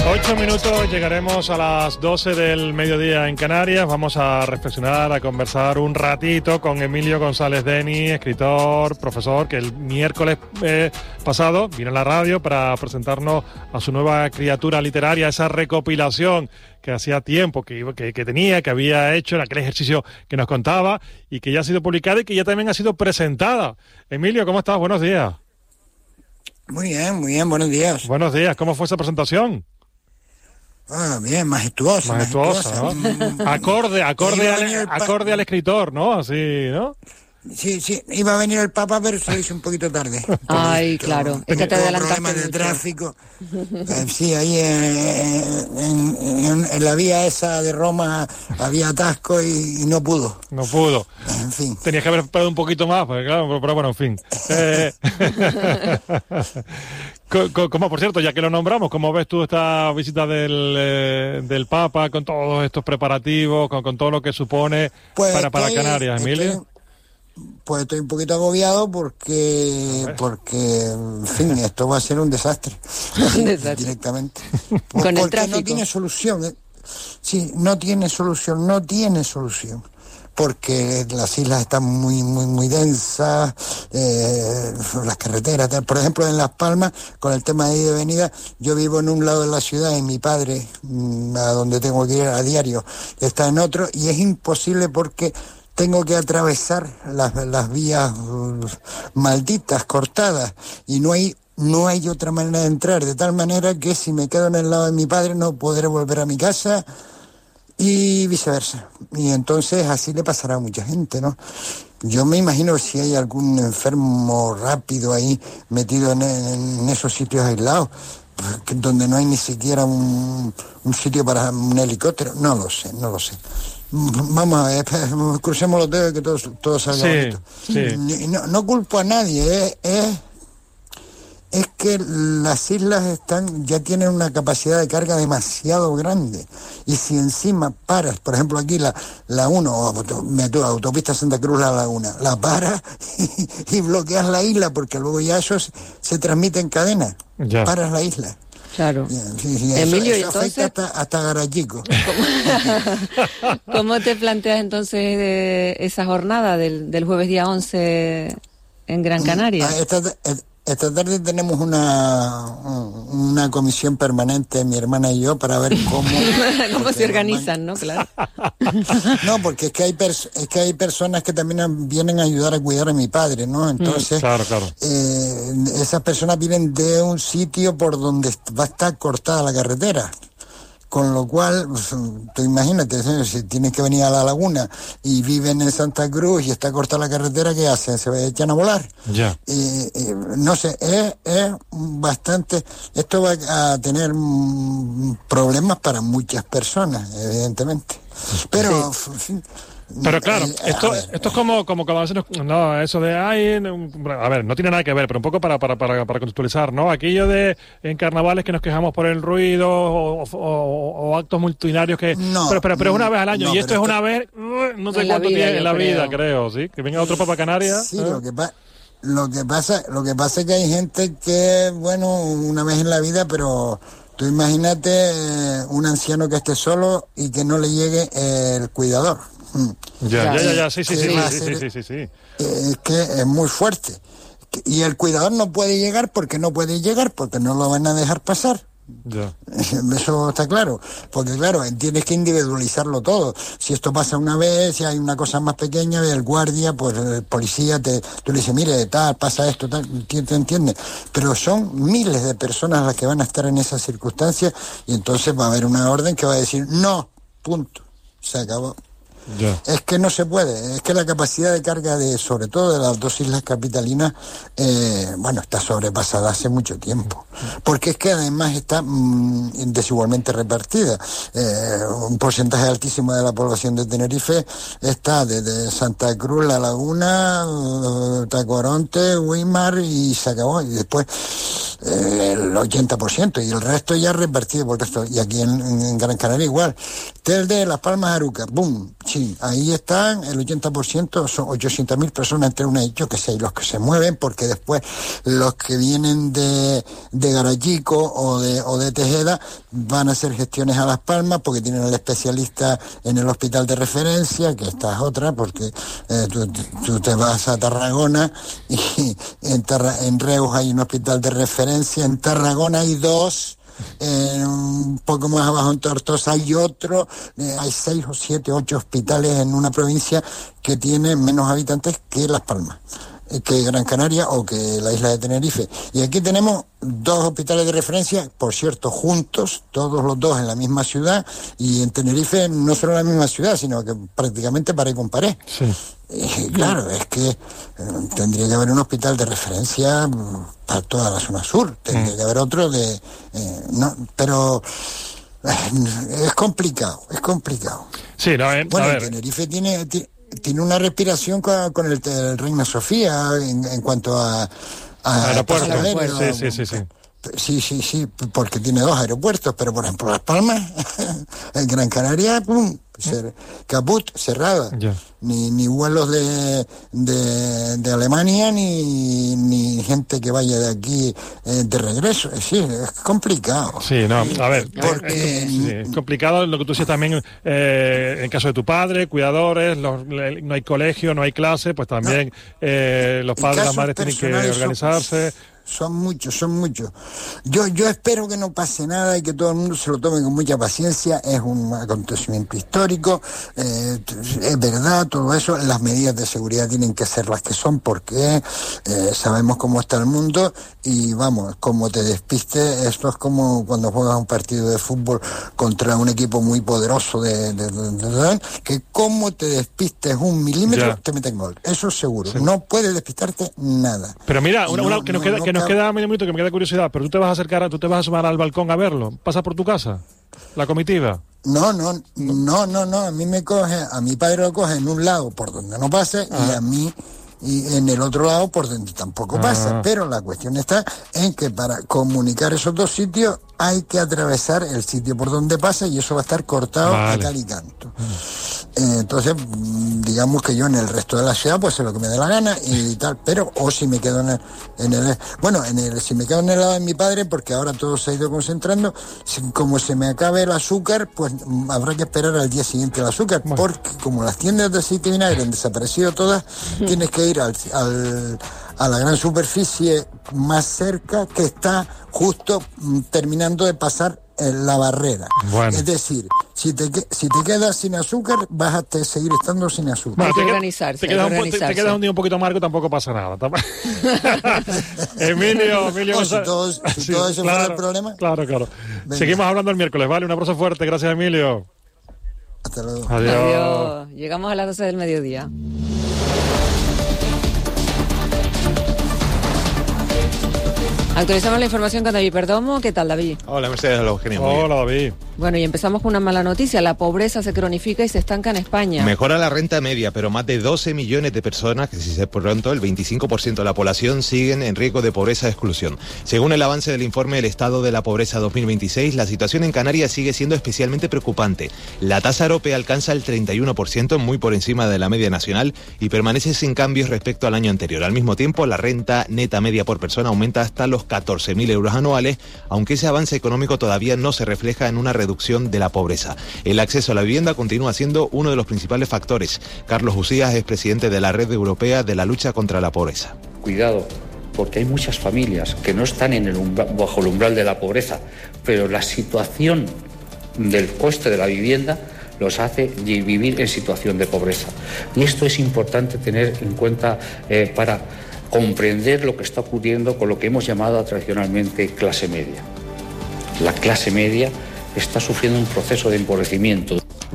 8 minutos, llegaremos a las 12 del mediodía en Canarias. Vamos a reflexionar, a conversar un ratito con Emilio González Deni, escritor, profesor, que el miércoles pasado vino a la radio para presentarnos a su nueva criatura literaria, esa recopilación que hacía tiempo que había hecho en aquel ejercicio que nos contaba y que ya ha sido publicada y que ya también ha sido presentada. Emilio, ¿cómo estás? Buenos días. Muy bien, buenos días. Buenos días, ¿cómo fue esa presentación? Bien, majestuosa, ¿no? Acorde al escritor, ¿no? Así, ¿no? Sí, iba a venir el Papa, pero se lo hizo un poquito tarde. Ay, claro, es que te adelantaste problemas de tráfico. Sí, ahí en la vía esa de Roma había atasco y no pudo. No pudo. En fin. Tenías que haber esperado un poquito más, porque claro, pero bueno, en fin. Como por cierto, ya que lo nombramos, ¿cómo ves tú esta visita del Papa con todos estos preparativos, con todo lo que supone para Canarias, Emilio? Pues estoy un poquito agobiado porque, en fin, esto va a ser un desastre. Directamente. Con el tráfico. No tiene solución. Sí, no tiene solución. Porque las islas están muy densas, las carreteras, por ejemplo en Las Palmas, con el tema de ida y venida, yo vivo en un lado de la ciudad y mi padre, a donde tengo que ir a diario, está en otro, y es imposible porque tengo que atravesar las vías malditas, cortadas, y no hay otra manera de entrar, de tal manera que si me quedo en el lado de mi padre no podré volver a mi casa y viceversa. Y entonces así le pasará a mucha gente, ¿no? Yo me imagino si hay algún enfermo rápido ahí metido en esos sitios aislados, donde no hay ni siquiera un sitio para un helicóptero. No lo sé. Vamos a ver, crucemos los dedos y que todo salga bonito. Sí. No culpo a nadie, es que las islas ya tienen una capacidad de carga demasiado grande, y si encima paras, por ejemplo aquí la 1, autopista Santa Cruz La Laguna, la paras y bloqueas la isla, porque luego ya eso se transmite en cadena, paras la isla. Claro. Sí, Emilio, eso afecta hasta Garachico. ¿Cómo te planteas entonces esa jornada del jueves día 11 en Gran Canaria? Esta tarde tenemos una comisión permanente, mi hermana y yo, para ver cómo se organizan, ¿no? Claro. No, porque es que hay personas que también vienen a ayudar a cuidar a mi padre, ¿no? Entonces, claro. Esas personas vienen de un sitio por donde va a estar cortada la carretera. Con lo cual, tú imagínate, si tienes que venir a La Laguna y viven en Santa Cruz y está cortada la carretera, ¿qué hacen? ¿Se echan a volar? Ya. No sé, es bastante... Esto va a tener problemas para muchas personas, evidentemente. Pero... Sí. Pero claro, esto es como a veces eso de a ver, no tiene nada que ver, pero un poco para contextualizar, ¿no? Aquello de en carnavales que nos quejamos por el ruido o actos multitudinarios que pero es una vez al año, y esto es una vez no sé cuánto tiene en la vida, creo, ¿sí? Que venga otro Papa Canarias. Sí, lo que pasa es que hay gente que, bueno, una vez en la vida, pero tú imagínate un anciano que esté solo y que no le llegue el cuidador. Ya, sí. Es que es muy fuerte. Y el cuidador no puede llegar porque no lo van a dejar pasar. Ya. Eso está claro, porque claro, tienes que individualizarlo todo. Si esto pasa una vez, si hay una cosa más pequeña, el guardia, pues el policía tú le dices, mire, pasa esto, te entiendes. Pero son miles de personas las que van a estar en esas circunstancias, y entonces va a haber una orden que va a decir, no, punto, se acabó. Ya. Es que no se puede, es que la capacidad de carga sobre todo de las dos islas capitalinas, está sobrepasada hace mucho tiempo, porque es que además está desigualmente repartida. Un porcentaje altísimo de la población de Tenerife está desde Santa Cruz, La Laguna, Tacoronte, Guimar, y se acabó, y después el 80%, y el resto ya repartido por el resto, y aquí en Gran Canaria igual. Hotel de Las Palmas Aruca, ¡boom! Sí, ahí están el 80%, son 800.000 personas entre una y yo que sé, y los que se mueven, porque después los que vienen de Garachico o de Tejeda van a hacer gestiones a Las Palmas porque tienen al especialista en el hospital de referencia, que esta es otra, porque tú te vas a Tarragona y en Reus hay un hospital de referencia, en Tarragona hay 2, un poco más abajo en Tortosa hay otro, hay 6 o 7, 8 hospitales en una provincia que tiene menos habitantes que Las Palmas, que Gran Canaria o que la isla de Tenerife. Y aquí tenemos 2 hospitales de referencia, por cierto, juntos, todos los 2 en la misma ciudad, y en Tenerife no solo en la misma ciudad, sino que prácticamente pared con pared. Sí. Y claro, es que tendría que haber un hospital de referencia para toda la zona sur, tendría que haber otro no, pero es complicado. Sí, no, bueno, a ver. Tenerife tiene una respiración con el Reina Sofía en cuanto a aeropuerto. Sí, porque tiene 2 aeropuertos, pero por ejemplo Las Palmas, en Gran Canaria, caput, cerrada. Yeah. Ni vuelos de Alemania, ni gente que vaya de aquí de regreso. Sí, es complicado. Sí, no, a ver, es complicado lo que tú decías también, en caso de tu padre, cuidadores, no hay colegio, no hay clase, pues también los padres y las madres tienen que organizarse. Son muchos. Yo espero que no pase nada y que todo el mundo se lo tome con mucha paciencia. Es un acontecimiento histórico, es verdad, todo eso. Las medidas de seguridad tienen que ser las que son porque sabemos cómo está el mundo y vamos, como te despistes, esto es como cuando juegas un partido de fútbol contra un equipo muy poderoso que como te despistes 1 milímetro te meten gol. Eso es seguro. Sí. No puedes despistarte nada. Pero mira, nos queda medio minuto, que me queda curiosidad, pero tú te vas a asomar al balcón a verlo. ¿Pasa por tu casa? ¿La comitiva? No, a mí me coge, a mi padre lo coge en un lado por donde no pase y a mí y en el otro lado por donde tampoco pasa, pero la cuestión está en que para comunicar esos 2 sitios hay que atravesar el sitio por donde pasa y eso va a estar cortado a cal y canto. Entonces, digamos que yo en el resto de la ciudad pues sé lo que me dé la gana y tal, pero o si me quedo si me quedo en el lado de mi padre, porque ahora todo se ha ido concentrando, como se me acabe el azúcar, pues habrá que esperar al día siguiente el azúcar, porque como las tiendas de aceite y vinagre han desaparecido todas, tienes que ir a la gran superficie más cerca, que está justo terminando de pasar la barrera. Bueno. Es decir, si te quedas sin azúcar, vas a seguir estando sin azúcar. Hay que organizarse. Te quedas un día un poquito amargo, tampoco pasa nada. Emilio González. Si todo eso fuera el problema. Claro. Venga. Seguimos hablando el miércoles, ¿vale? Un abrazo fuerte. Gracias, Emilio. Hasta luego. Adiós. Llegamos a las 12 del mediodía. Actualizamos la información con David Perdomo. ¿Qué tal, David? Hola, Mercedes. Hola, Eugenia. Hola, David. Bueno, y empezamos con una mala noticia. La pobreza se cronifica y se estanca en España. Mejora la renta media, pero más de 12 millones de personas, que si se pronto, el 25% de la población, siguen en riesgo de pobreza e exclusión. Según el avance del informe El Estado de la Pobreza 2026, la situación en Canarias sigue siendo especialmente preocupante. La tasa europea alcanza el 31%, muy por encima de la media nacional, y permanece sin cambios respecto al año anterior. Al mismo tiempo, la renta neta media por persona aumenta hasta los 14.000 euros anuales, aunque ese avance económico todavía no se refleja en una reducción de la pobreza. El acceso a la vivienda continúa siendo uno de los principales factores. Carlos Usías es presidente de la Red Europea de la Lucha contra la Pobreza. Cuidado, porque hay muchas familias que no están bajo el umbral de la pobreza, pero la situación del coste de la vivienda los hace vivir en situación de pobreza. Y esto es importante tener en cuenta para comprender lo que está ocurriendo con lo que hemos llamado tradicionalmente clase media. La clase media está sufriendo un proceso de empobrecimiento.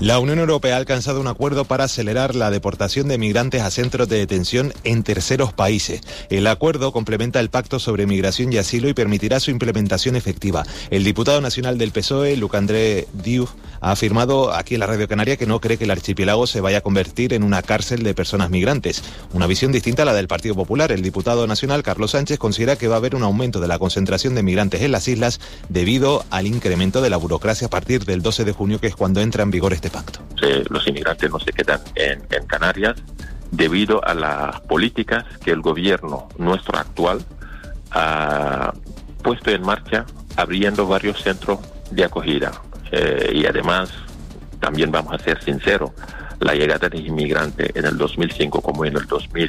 La Unión Europea ha alcanzado un acuerdo para acelerar la deportación de migrantes a centros de detención en terceros países. El acuerdo complementa el Pacto sobre Migración y Asilo y permitirá su implementación efectiva. El diputado nacional del PSOE, Luc André Diouf, ha afirmado aquí en la Radio Canaria que no cree que el archipiélago se vaya a convertir en una cárcel de personas migrantes. Una visión distinta a la del Partido Popular. El diputado nacional, Carlos Sánchez, considera que va a haber un aumento de la concentración de migrantes en las islas debido al incremento de la burocracia a partir del 12 de junio, que es cuando entra en vigor este pacto. Los inmigrantes no se quedan en Canarias debido a las políticas que el gobierno nuestro actual ha puesto en marcha, abriendo varios centros de acogida. Y además, también vamos a ser sinceros, la llegada de inmigrantes en el 2005 como en el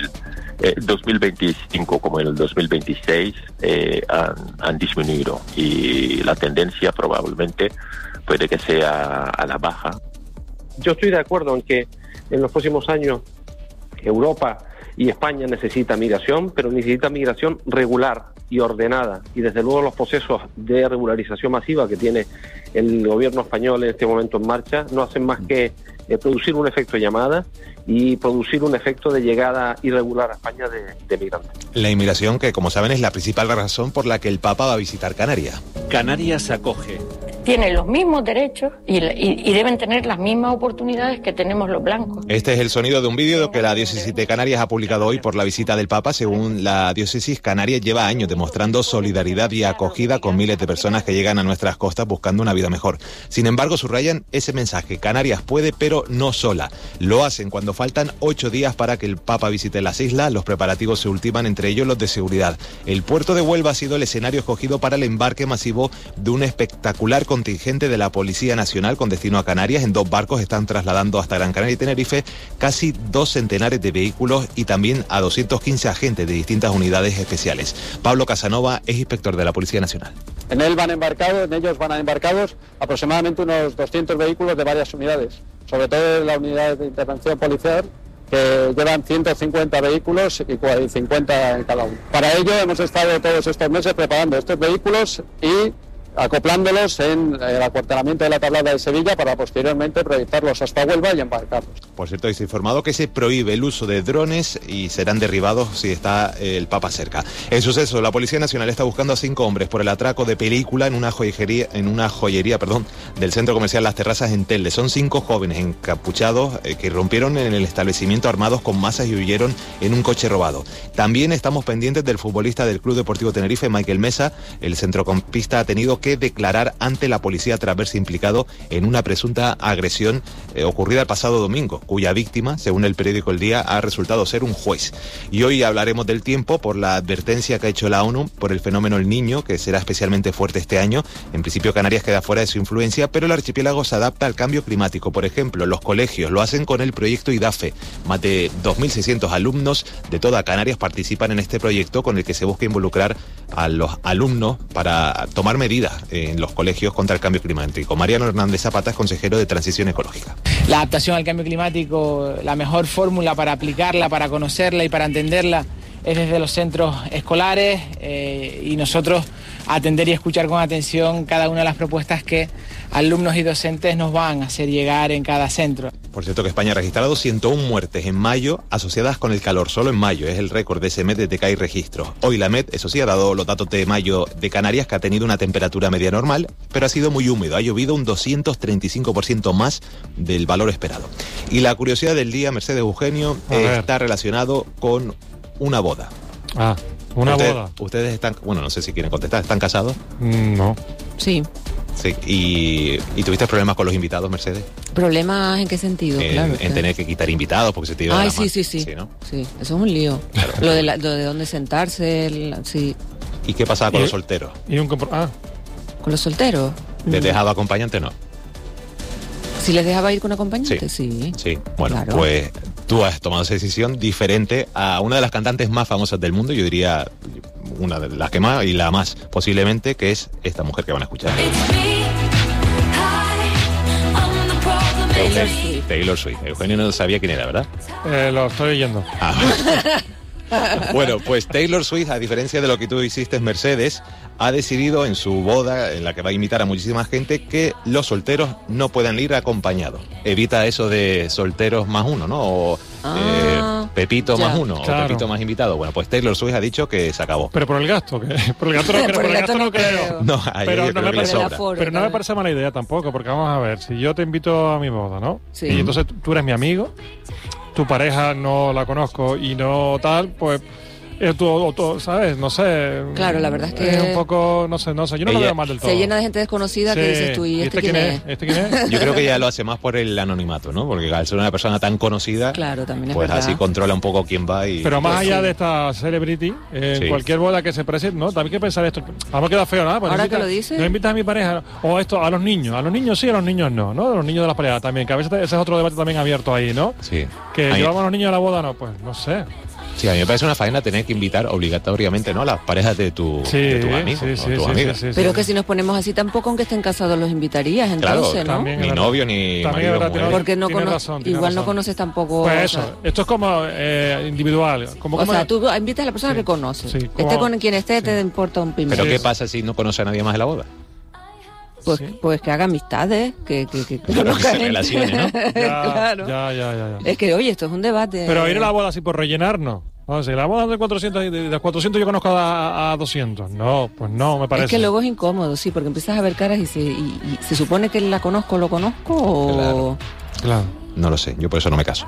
2025 como en el 2026 han disminuido, y la tendencia probablemente puede que sea a la baja. Yo estoy de acuerdo en que en los próximos años Europa y España necesita migración, pero necesita migración regular y ordenada, y desde luego los procesos de regularización masiva que tiene el gobierno español en este momento en marcha no hacen más que producir un efecto llamada y producir un efecto de llegada irregular a España de migrantes. La inmigración, que como saben es la principal razón por la que el Papa va a visitar Canarias. Canarias acoge. Tienen los mismos derechos y deben tener las mismas oportunidades que tenemos los blancos. Este es el sonido de un vídeo que la diócesis de Canarias ha publicado hoy por la visita del Papa. Según la diócesis, Canarias lleva años demostrando solidaridad y acogida con miles de personas que llegan a nuestras costas buscando una vida mejor. Sin embargo, subrayan ese mensaje: Canarias puede, pero no sola. Lo hacen cuando faltan 8 días para que el Papa visite las islas. Los preparativos se ultiman, entre ellos los de seguridad. El puerto de Huelva ha sido el escenario escogido para el embarque masivo de un espectacular contingente de la Policía Nacional con destino a Canarias. En 2 barcos están trasladando hasta Gran Canaria y Tenerife casi 2 centenares de vehículos y también a 215 agentes de distintas unidades especiales. Pablo Casanova es inspector de la Policía Nacional. En ellos van embarcados aproximadamente unos 200 vehículos de varias unidades, sobre todo en la unidad de intervención policial, que llevan 150 vehículos y 50 en cada uno. Para ello hemos estado todos estos meses preparando estos vehículos y acoplándolos en el acuartelamiento de la Tablada de Sevilla para posteriormente proyectarlos hasta Huelva y embarcarlos. Por cierto, se ha informado que se prohíbe el uso de drones y serán derribados si está el Papa cerca. En suceso, la Policía Nacional está buscando a 5 hombres por el atraco de película en una joyería del centro comercial Las Terrazas en Telde. Son 5 jóvenes encapuchados que irrumpieron en el establecimiento armados con masas y huyeron en un coche robado. También estamos pendientes del futbolista del Club Deportivo Tenerife, Michael Mesa. El centrocampista ha tenido que declarar ante la policía tras verse implicado en una presunta agresión ocurrida el pasado domingo, cuya víctima, según el periódico El Día, ha resultado ser un juez. Y hoy hablaremos del tiempo por la advertencia que ha hecho la ONU por el fenómeno El Niño, que será especialmente fuerte este año. En principio Canarias queda fuera de su influencia, pero el archipiélago se adapta al cambio climático. Por ejemplo, los colegios lo hacen con el proyecto IDAFE. Más de 2.600 alumnos de toda Canarias participan en este proyecto con el que se busca involucrar a los alumnos para tomar medidas en los colegios contra el cambio climático. Mariano Hernández Zapata es consejero de Transición Ecológica. La adaptación al cambio climático, la mejor fórmula para aplicarla, para conocerla y para entenderla es desde los centros escolares y nosotros atender y escuchar con atención cada una de las propuestas que alumnos y docentes nos van a hacer llegar en cada centro. Por cierto que España ha registrado 101 muertes en mayo asociadas con el calor, solo en mayo, es el récord de ese mes desde que hay registros. Hoy la MET, eso sí, ha dado los datos de mayo de Canarias, que ha tenido una temperatura media normal, pero ha sido muy húmedo, ha llovido un 235% más del valor esperado. Y la curiosidad del día, Mercedes Eugenio, está relacionado con una boda. Una boda. Ustedes están, bueno, no sé si quieren contestar, ¿están casados? No. Sí. Sí. ¿Y tuviste problemas con los invitados, Mercedes? ¿Problemas en qué sentido? En tener que quitar invitados porque se te iba de las manos. Sí, ¿no? Sí, eso es un lío. Claro. Lo de dónde sentarse, sí. ¿Y qué pasaba con los solteros? ¿Con los solteros? ¿Les dejaba acompañante o no? ¿Si les dejaba ir con acompañante? Sí. Bueno, claro. Pues tú has tomado esa decisión diferente a una de las cantantes más famosas del mundo, yo diría una de las que más y la más posiblemente, que es esta mujer que van a escuchar. Taylor Swift. Eugenio no sabía quién era, ¿verdad? Lo estoy oyendo. Bueno, pues Taylor Swift, a diferencia de lo que tú hiciste, Mercedes, ha decidido en su boda, en la que va a invitar a muchísima gente, que los solteros no puedan ir acompañados. Evita eso de solteros más uno, ¿no? O Pepito más uno, claro. o Pepito más invitado. Bueno, pues Taylor Swift ha dicho que se acabó. Pero por el gasto, por el gasto no creo. Por el gasto no creo. No, ahí pero yo no creo que le sobra. pero no me parece mala idea tampoco, porque vamos a ver, si yo te invito a mi boda, ¿no? Sí. Y entonces tú eres mi amigo, tu pareja no la conozco y no tal, pues tú, ¿sabes? No sé. Claro, la verdad es que... un poco, no sé, yo no lo veo mal del todo. Se llena de gente desconocida que dices tú, ¿y este quién es? ¿Este quién es? Yo creo que ella lo hace más por el anonimato, ¿no? Porque al ser una persona tan conocida, claro, también es pues verdad. así controla un poco quién va y... Pero más pues, allá sí. de esta celebrity, en Sí. cualquier boda que se presente, ¿no? También hay que pensar esto. Vamos a quedar feo, ¿no? Pues Ahora que lo dices. No invitas a mi pareja, o esto, a los niños sí, a los niños no, A los niños de las parejas también, que a veces ese es otro debate también abierto ahí, ¿no? Sí. Que Ahí- llevamos a los niños a la boda, no, pues no sé. Sí, a mí me parece una faena tener que invitar obligatoriamente, ¿no? A las parejas de tus amigos, o tus amigas. Pero que si nos ponemos así, tampoco aunque estén casados los invitarías, entonces, Claro, ¿no? también ni novio, ni También marido, es verdad, mujer. Porque no Tienes conoces, razón, tienes igual no razón. conoces tampoco... Pues o eso, sea, esto es como individual. o sea, tú invitas a la persona que conoces. Sí, Esté como- con quien esté, te importa un pimiento. Pero ¿qué pasa si no conoce a nadie más en la boda? Pues que haga amistades, que Claro, conozca que se gente. relacione, ¿no? Claro. Ya. Es que, oye, esto es un debate. Pero ir a la boda así por rellenar, no. O sea, la boda de 400, de las 400 yo conozco a 200. No, pues no, me parece. Es que luego es incómodo, sí, porque empiezas a ver caras y se supone que la conozco, lo conozco o... Claro. No lo sé, yo por eso no me caso.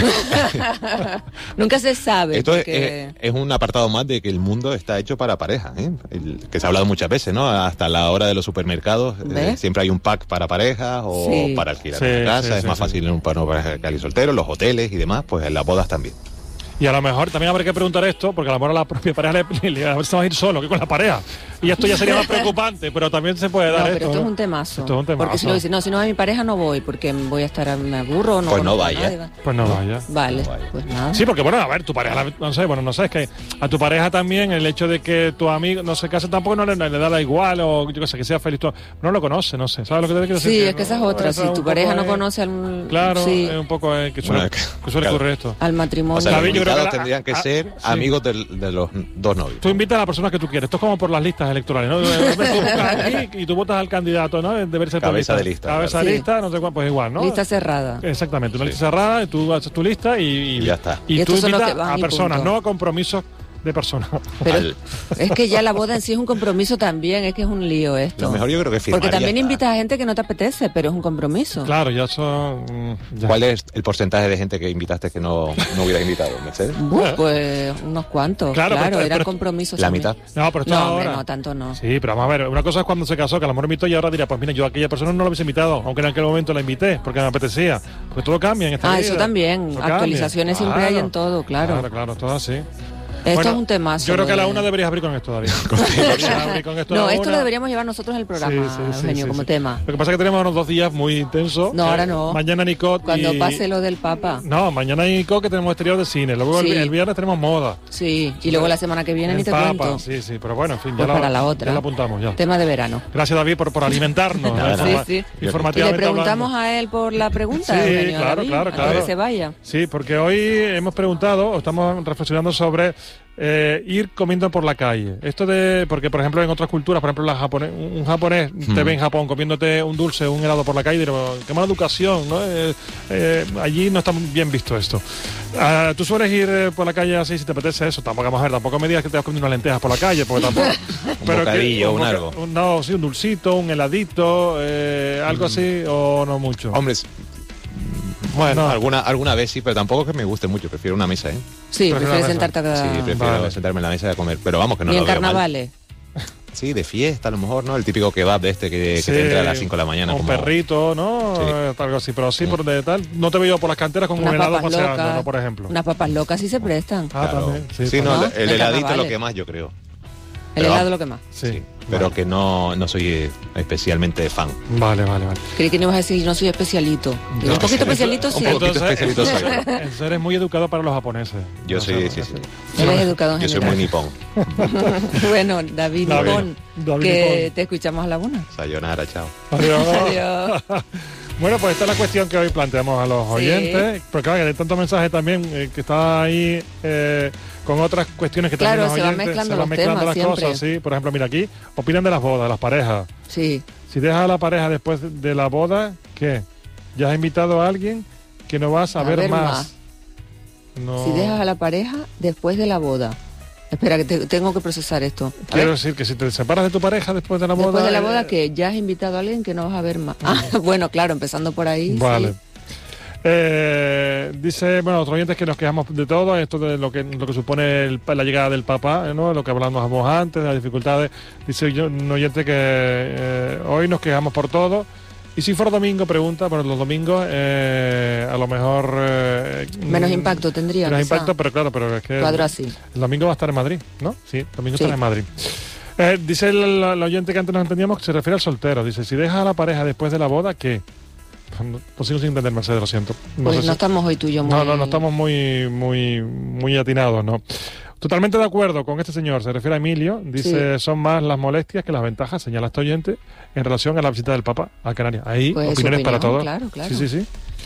Nunca se sabe. Esto porque... es un apartado más de que el mundo está hecho para pareja, ¿eh? Que se ha hablado muchas veces, ¿no? Hasta la hora de los supermercados ¿Ves? siempre hay un pack para parejas o Sí. para alquilar Sí, una casa. sí, es sí, más sí. fácil en un plano para alguien soltero, los hoteles y demás, pues en las bodas también. Y a lo mejor también habrá que preguntar esto, porque a lo mejor a la propia pareja a ver si vas a ir solo que con la pareja. Y esto ya sería más preocupante, pero también se puede dar No, pero esto. esto es ¿no? un temazo. Esto es un temazo. Porque si lo dices, no, si no a mi pareja no voy, porque voy a estar, me aburro, no Pues no conozco a vaya. nadie. Pues no vaya. Vale, No vaya. pues nada. Sí, porque bueno, a ver, tu pareja, no sé, es que a tu pareja también el hecho de que tu amigo no se case tampoco no le da la igual o yo qué sé, que sea feliz. No lo conoce, no sé. ¿Sabes lo que te quiero decir? Sí, Que es que esa es no, otra. esa Si un tu poco pareja no es- conoce al... Claro, sí, es un poco que suele, Bueno, que suele claro. ocurrir esto. al matrimonio. O sea, David, los yo creo que invitados la- tendrían que ser sí. amigos de los dos novios. Tú invitas a las personas que tú quieres. Esto es como por las listas electorales, ¿no? Tú buscas aquí y tú votas al candidato, ¿no? Debe ser por Cabeza de lista, Cabeza claro. de Sí. lista, no sé cuánto, pues igual, ¿no? Lista cerrada. Exactamente, una lista cerrada, tú haces tu lista y ya está. Y Y tú estos son los invitas que van a y personas, punto. no a compromisos de personas. Pero Al- es que ya la boda en sí es un compromiso también, es que es un lío esto. Lo mejor yo creo que Porque firmaría. también invitas a gente que no te apetece, pero es un compromiso. Claro, ya son... ya. ¿Cuál es el porcentaje de gente que invitaste que no hubieras invitado, Mercedes? Pues unos cuantos. Claro, Claro, pero- eran pero- compromisos. La también. mitad. No, pero esto No, ahora... hombre, no, tanto no. Sí, pero vamos a ver, una cosa es cuando se casó, que a lo mejor invitó y ahora dirá, pues mira, yo a aquella persona no la hubiese invitado, aunque en aquel momento la invité, porque me apetecía. Porque todo cambia en esta vida. Eso también. Todo cambia. Actualizaciones siempre hay en todo, claro. Claro, todo así. Esto Bueno, es un temazo. Yo creo que a la de- una deberías abrir con esto, David. Deberías abrir con esto a No, la esto una. lo deberíamos llevar nosotros al programa, Eugenio, como tema. Lo que pasa es que tenemos unos 2 días muy intensos. No, ahora no. Mañana Nicot Cuando y... pase lo del Papa. No, mañana Nicot que tenemos exterior de cine. Luego Sí. el viernes tenemos moda. Sí, y luego la semana que viene En ni te Papa, cuento. Sí, pero bueno, en fin, Pues para la otra. ya la apuntamos ya. Tema de verano. Gracias, David, por alimentarnos. Nada, ¿no? nada. Sí. Y le Informativamente preguntamos hablando. a él por la pregunta, Sí, Eugenio, claro, David, claro, antes de claro. que se vaya. Sí, porque hoy hemos preguntado, o estamos reflexionando sobre ir comiendo por la calle. Esto de, porque por ejemplo en otras culturas, por ejemplo un japonés te ve en Japón comiéndote un dulce, un helado por la calle y digo, qué mala educación, ¿no? Allí no está bien visto esto. ¿Tú sueles ir por la calle así si te apetece eso? Tampoco vamos a ver, tampoco me digas que te vas comiendo unas lentejas por la calle, porque tampoco... bocadillo, un algo. No, sí, un dulcito, un heladito, algo así o no mucho. Hombre, Bueno, alguna vez sí, pero tampoco que me guste mucho. Prefiero una mesa, ¿eh? Sí, Prefiero prefieres la sentarte a Sí, prefiero Vale. sentarme en la mesa y a comer. Pero vamos, que no Ni lo en veo mal. carnavales. Sí, de fiesta a lo mejor, ¿no? El típico kebab de este que sí, te entra a las 5 de la mañana. un como... perrito, ¿no? Sí. Algo así, pero sí, por de tal. No te veo por las canteras con un Unas helado papas paseando, locas. ¿no? Por ejemplo. Unas papas locas sí se prestan. Ah, Claro. también. Sí, pues, no, ¿no? el De heladito es lo carnavales. que más yo creo. El Pero helado vamos. lo que más. Sí. pero que no soy especialmente fan. Vale. Creí que no ibas a decir, no soy especialito. No, un poquito especialito, sí. Un poquito especialito soy. Eres muy educado para los japoneses. Yo soy, sí. Eres educado en Yo soy general. muy nipón. Bueno, David Nipón, que Nipón. te escuchamos a la una. Sayonara, chao. Adiós. Bueno, pues esta es la cuestión que hoy planteamos a los oyentes. Porque claro, que hay tantos mensajes también que está ahí con otras cuestiones que Claro, también los se van oyentes mezclando se van los mezclando temas las siempre. cosas. Sí, por ejemplo, mira aquí, opinan de las bodas, de las parejas. Sí. Si dejas a la pareja después de la boda, ¿qué? ¿Ya has invitado a alguien que no vas a ver más? No. Si dejas a la pareja después de la boda. Espera, que tengo que procesar esto. A Quiero ver. decir que si te separas de tu pareja después de la boda... Después de la boda, que ya has invitado a alguien que no vas a ver más. Ah, bueno, claro, empezando por ahí. Vale. Sí. Dice, bueno, otros oyentes que nos quejamos de todo, esto de lo que supone la llegada del Papa, ¿no? Lo que hablábamos antes, de las dificultades. Dice un oyente que hoy nos quejamos por todo. Y si fuera domingo, pregunta, bueno, los domingos a lo mejor... Menos impacto tendría. Menos quizá. impacto, pero claro, pero es que... Cuadro así. El domingo va a estar en Madrid, ¿no? Sí, el domingo Sí. estará en Madrid. Dice el oyente que antes nos entendíamos que se refiere al soltero. Dice, si dejas a la pareja después de la boda, ¿qué? Pues sigo sin entender, Mercedes, lo siento. Pues sé no si- estamos hoy tú y yo muy... no estamos muy atinados, ¿no? Totalmente de acuerdo con este señor, se refiere a Emilio, dice, son más las molestias que las ventajas, señala este oyente, en relación a la visita del Papa a Canarias. Ahí, Pues, su opiniones para opinión, todos. claro. Sí.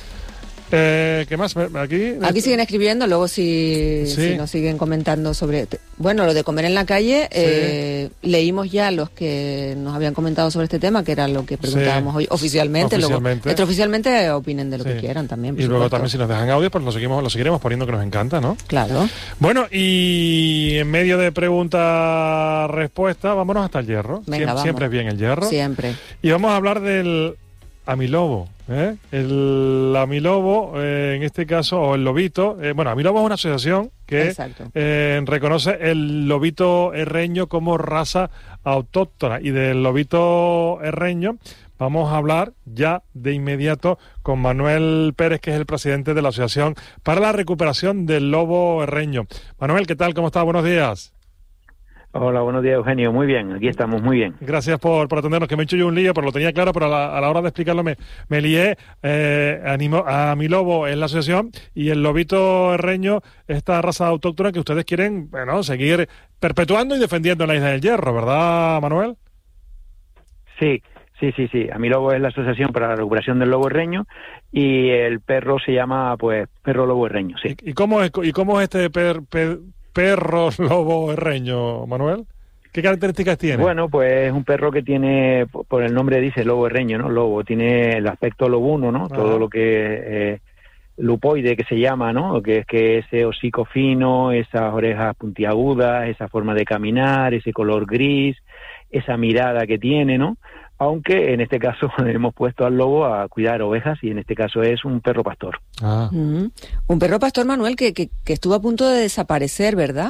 ¿Qué más? Aquí Siguen escribiendo, luego Sí. si nos siguen comentando sobre... Bueno, lo de comer en la calle, leímos ya los que nos habían comentado sobre este tema, que era lo que preguntábamos hoy oficialmente. Luego, extraoficialmente opinen de lo que quieran también. Y luego también si nos dejan audio, pues lo seguiremos poniendo, que nos encanta, ¿no? Claro. Bueno, y en medio de pregunta-respuesta, vámonos hasta el hierro. Venga, vamos. Siempre es bien el hierro. Siempre. Y vamos a hablar del Amilobo. El Amilobo, en este caso, o el lobito. Bueno, Amilobo es una asociación que reconoce el lobito herreño como raza autóctona. Y del lobito herreño vamos a hablar ya de inmediato con Manuel Pérez, que es el presidente de la Asociación para la Recuperación del Lobo Herreño. Manuel, ¿qué tal? ¿Cómo estás? Buenos días. Hola, buenos días, Eugenio. Muy bien, aquí estamos, muy bien. Gracias por atendernos, que me he hecho yo un lío, pero lo tenía claro, pero a la hora de explicarlo me lié. A mi lobo es la asociación y el lobito herreño, esta raza autóctona que ustedes quieren, bueno, seguir perpetuando y defendiendo en la Isla del Hierro, ¿verdad, Manuel? Sí. A mi lobo es la Asociación para la Recuperación del Lobo Herreño y el perro se llama, pues, perro lobo herreño, sí. ¿Y cómo es este perro lobo herreño, Manuel? ¿Qué características tiene? Bueno, pues es un perro que tiene, por el nombre dice lobo herreño, ¿no? Lobo, tiene el aspecto lobuno, ¿no? Todo lo que lupoide que se llama, ¿no? Que es que ese hocico fino, esas orejas puntiagudas, esa forma de caminar, ese color gris, esa mirada que tiene, ¿no? Aunque en este caso hemos puesto al lobo a cuidar ovejas y en este caso es un perro pastor. Un perro pastor, Manuel, que estuvo a punto de desaparecer, ¿verdad?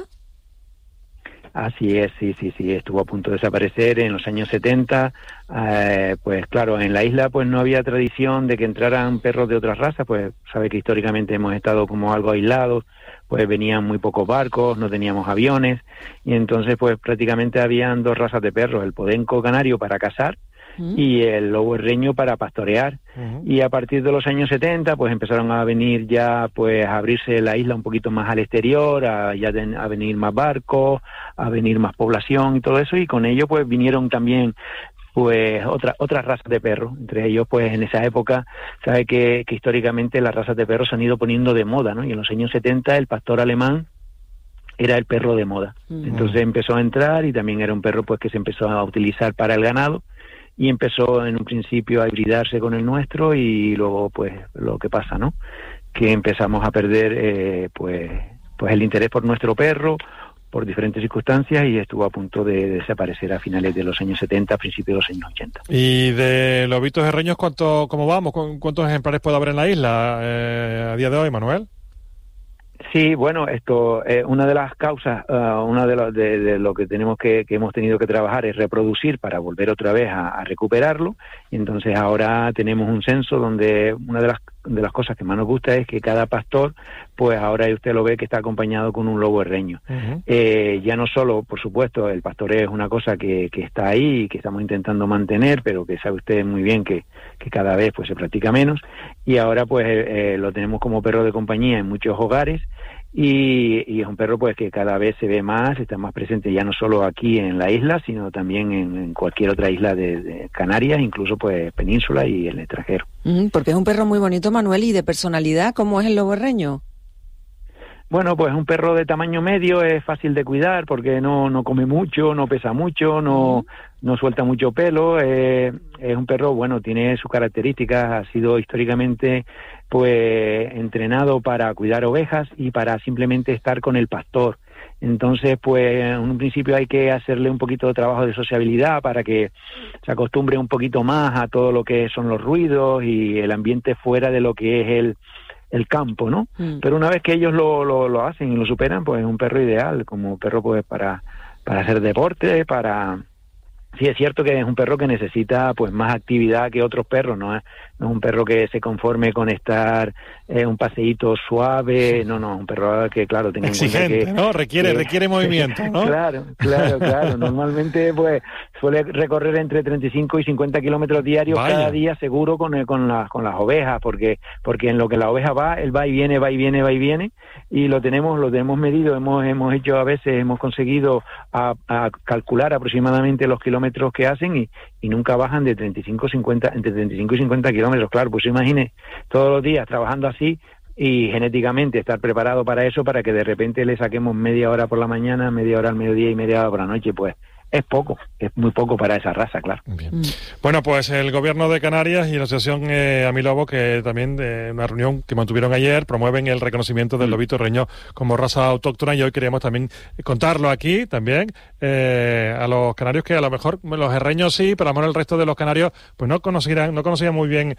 Así es, sí, estuvo a punto de desaparecer en los años 70, pues claro, en la isla pues no había tradición de que entraran perros de otras razas, pues sabe que históricamente hemos estado como algo aislados, pues venían muy pocos barcos, no teníamos aviones, y entonces pues prácticamente habían dos razas de perros, el podenco canario para cazar, y el lobo herreño para pastorear. Y a partir de los años 70 pues empezaron a venir ya pues a abrirse la isla un poquito más al exterior, a venir más barcos, a venir más población y todo eso, y con ello pues vinieron también pues otras razas de perros, entre ellos pues en esa época sabe que históricamente las razas de perros se han ido poniendo de moda, ¿no? Y en los años 70 el pastor alemán era el perro de moda. Entonces empezó a entrar y también era un perro pues que se empezó a utilizar para el ganado y empezó en un principio a hibridarse con el nuestro y luego pues lo que pasa, ¿no? Que empezamos a perder pues el interés por nuestro perro por diferentes circunstancias y estuvo a punto de desaparecer a finales de los años 70, principios de los años 80. ¿Y de lobitos herreños cómo vamos? ¿Cuántos ejemplares puede haber en la isla a día de hoy, Manuel? Sí, bueno, esto una de las causas, una de lo que tenemos que hemos tenido que trabajar es reproducir para volver otra vez a recuperarlo. Y entonces ahora tenemos un censo donde una de las las cosas que más nos gusta es que cada pastor, pues ahora usted lo ve que está acompañado con un lobo herreño. Ya no solo, por supuesto, el pastoreo es una cosa que está ahí y que estamos intentando mantener, pero que sabe usted muy bien que cada vez pues se practica menos, y ahora pues lo tenemos como perro de compañía en muchos hogares. Y es un perro pues que cada vez se ve más, está más presente ya no solo aquí en la isla, sino también en cualquier otra isla de Canarias, incluso pues península y el extranjero. Porque es un perro muy bonito, Manuel, y de personalidad. ¿Cómo es el lobo herreño? Bueno, pues es un perro de tamaño medio, es fácil de cuidar porque no come mucho, no pesa mucho, no suelta mucho pelo. Es un perro, bueno, tiene sus características, ha sido históricamente pues entrenado para cuidar ovejas y para simplemente estar con el pastor. Entonces, pues en un principio hay que hacerle un poquito de trabajo de sociabilidad para que se acostumbre un poquito más a todo lo que son los ruidos y el ambiente fuera de lo que es el campo, ¿no? Pero una vez que ellos lo hacen y lo superan, pues es un perro ideal, como perro pues para hacer deporte, Sí, es cierto que es un perro que necesita pues más actividad que otros perros, no es un perro que se conforme con estar un paseíto suave, no, un perro que claro, tenga exigente, en cuenta ¿no? Requiere movimiento, ¿no? Claro. Normalmente pues suele recorrer entre 35 y 50 kilómetros diarios cada día seguro con las ovejas, porque en lo que la oveja va, él va y viene, y lo tenemos medido, hemos hecho a veces, hemos conseguido a calcular aproximadamente los kilómetros que hacen y nunca bajan de entre 35 y 50 kilómetros. Claro, pues imagine todos los días trabajando así y genéticamente estar preparado para eso, para que de repente le saquemos media hora por la mañana, media hora al mediodía y media hora por la noche, pues es muy poco para esa raza, claro. Bien. Bueno, pues el Gobierno de Canarias y la Asociación Amilobo, que también de una reunión que mantuvieron ayer, promueven el reconocimiento del lobito herreño como raza autóctona, y hoy queríamos también contarlo aquí también a los canarios, que a lo mejor los herreños sí, pero a lo mejor el resto de los canarios pues no conocían muy bien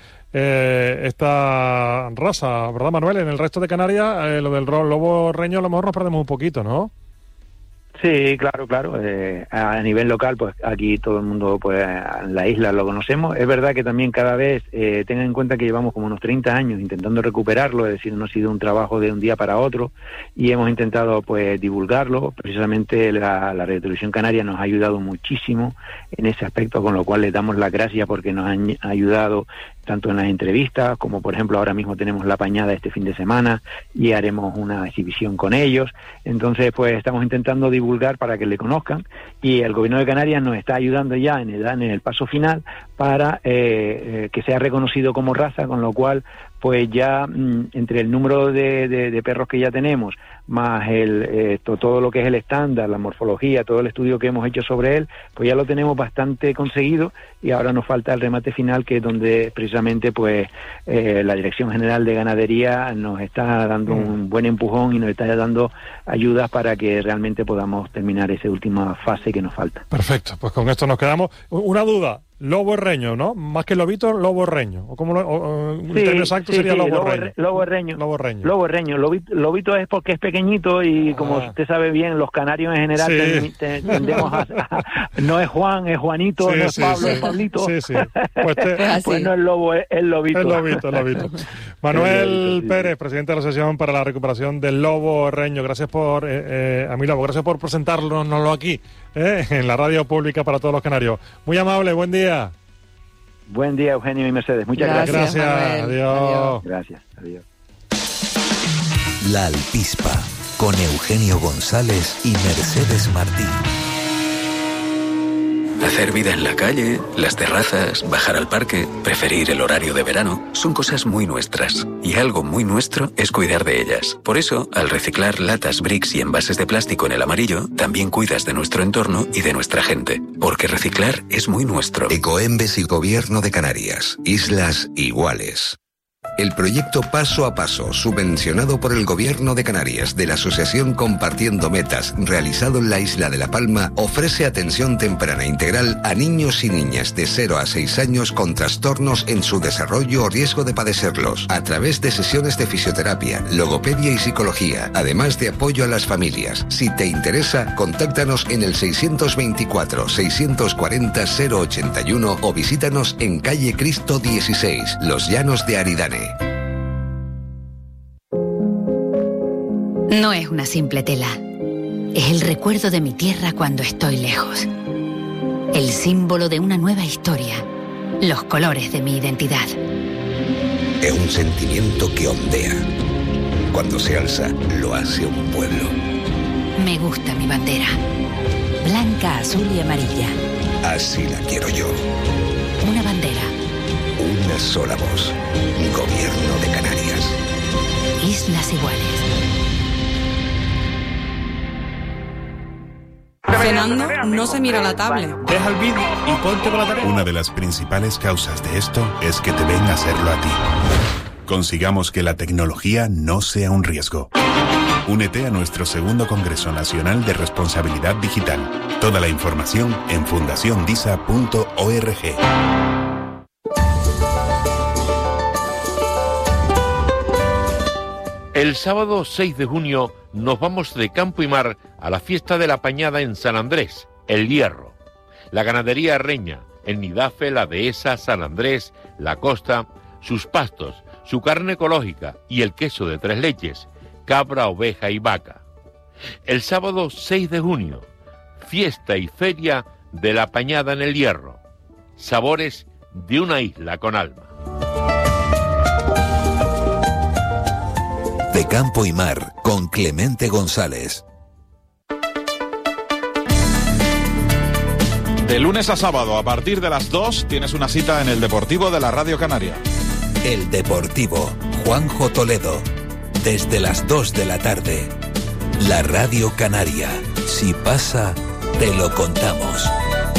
esta raza, ¿verdad, Manuel? En el resto de Canarias lo del lobo herreño a lo mejor nos perdemos un poquito, ¿no? Sí, claro. A nivel local, pues aquí todo el mundo, pues en la isla lo conocemos. Es verdad que también cada vez, tengan en cuenta que llevamos como unos 30 años intentando recuperarlo, es decir, no ha sido un trabajo de un día para otro, y hemos intentado pues divulgarlo. Precisamente la Radio Televisión Canaria nos ha ayudado muchísimo en ese aspecto, con lo cual les damos las gracias porque nos han ayudado tanto en las entrevistas, como por ejemplo ahora mismo tenemos La Pañada este fin de semana y haremos una exhibición con ellos. Entonces pues estamos intentando divulgar para que le conozcan, y el Gobierno de Canarias nos está ayudando ya en el paso final para que sea reconocido como raza, con lo cual pues ya entre el número de perros que ya tenemos, más todo lo que es el estándar, la morfología, todo el estudio que hemos hecho sobre él, pues ya lo tenemos bastante conseguido, y ahora nos falta el remate final, que es donde precisamente pues la Dirección General de Ganadería nos está dando un buen empujón y nos está dando ayudas para que realmente podamos terminar esa última fase que nos falta. Perfecto, pues con esto nos quedamos. Una duda: lobo herreño, ¿no? Más que lobito, lobo herreño. ¿O cómo el término exacto sería lobo herreño? Lobo herreño. Lobito es porque es pequeñito y como usted sabe bien, los canarios en general tendemos a no es Juan, es Juanito, no es Pablo, es Pablito. Sí. Pues no es lobo, es lobito. Es lobito. Manuel Pérez, presidente de la Asociación para la Recuperación del Lobo Herreño. Gracias gracias por presentárnoslo aquí, en la radio pública para todos los canarios. Muy amable, buen día. Buen día, Eugenio y Mercedes. Muchas gracias. Gracias. Adiós. Gracias. Adiós. La Alpispa, con Eugenio González y Mercedes Martín. Hacer vida en la calle, las terrazas, bajar al parque, preferir el horario de verano, son cosas muy nuestras. Y algo muy nuestro es cuidar de ellas. Por eso, al reciclar latas, bricks y envases de plástico en el amarillo, también cuidas de nuestro entorno y de nuestra gente. Porque reciclar es muy nuestro. Ecoembes y Gobierno de Canarias. Islas iguales. El proyecto Paso a Paso, subvencionado por el Gobierno de Canarias de la Asociación Compartiendo Metas, realizado en la isla de La Palma, ofrece atención temprana integral a niños y niñas de 0 a 6 años con trastornos en su desarrollo o riesgo de padecerlos, a través de sesiones de fisioterapia, logopedia y psicología, además de apoyo a las familias. Si te interesa, contáctanos en el 624-640-081 o visítanos en calle Cristo 16, Los Llanos de Aridane. No es una simple tela. Es el recuerdo de mi tierra cuando estoy lejos. El símbolo de una nueva historia. Los colores de mi identidad. Es un sentimiento que ondea. Cuando se alza, lo hace un pueblo. Me gusta mi bandera. Blanca, azul y amarilla. Así la quiero yo. Una bandera. Una sola voz. Gobierno de Canarias. Islas Iguales. Cenando, no se mira la tablet. Deja el vídeo y ponte con la tarea. Una de las principales causas de esto es que te ven hacerlo a ti. Consigamos que la tecnología no sea un riesgo. Únete a nuestro segundo Congreso Nacional de Responsabilidad Digital. Toda la información en fundaciondisa.org. El sábado 6 de junio nos vamos de campo y mar a la fiesta de la Pañada en San Andrés, El Hierro. La ganadería reña, el Nidafe, la Dehesa, San Andrés, la Costa, sus pastos, su carne ecológica y el queso de 3 leches, cabra, oveja y vaca. El sábado 6 de junio, fiesta y feria de la Pañada en El Hierro. Sabores de una isla con alma. De campo y mar, con Clemente González. De lunes a sábado, a partir de las 2, tienes una cita en el Deportivo de la Radio Canaria. El Deportivo, Juanjo Toledo. Desde las 2 de la tarde. La Radio Canaria. Si pasa, te lo contamos.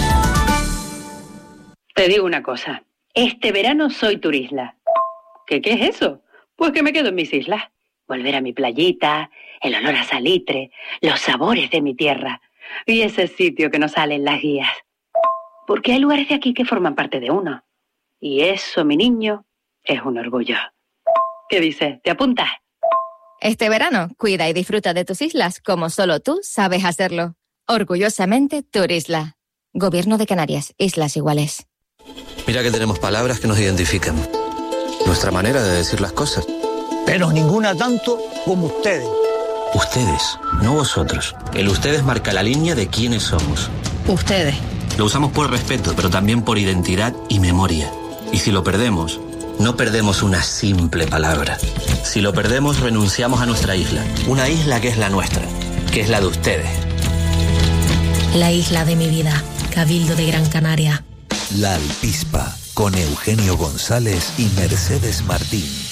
Te digo una cosa. Este verano soy turisla. ¿Qué es eso? Pues que me quedo en mis islas. Volver a mi playita, el olor a salitre, los sabores de mi tierra y ese sitio que no sale en las guías. Porque hay lugares de aquí que forman parte de uno. Y eso, mi niño, es un orgullo. ¿Qué dices? ¿Te apuntas? Este verano, cuida y disfruta de tus islas como solo tú sabes hacerlo. Orgullosamente, Turisla. Gobierno de Canarias, Islas Iguales. Mira que tenemos palabras que nos identifican. Nuestra manera de decir las cosas. Pero ninguna tanto como ustedes. Ustedes, no vosotros. El ustedes marca la línea de quiénes somos. Ustedes. Lo usamos por respeto, pero también por identidad y memoria. Y si lo perdemos, no perdemos una simple palabra. Si lo perdemos, renunciamos a nuestra isla. Una isla que es la nuestra, que es la de ustedes. La isla de mi vida, Cabildo de Gran Canaria. La Alpispa, con Eugenio González y Mercedes Martín.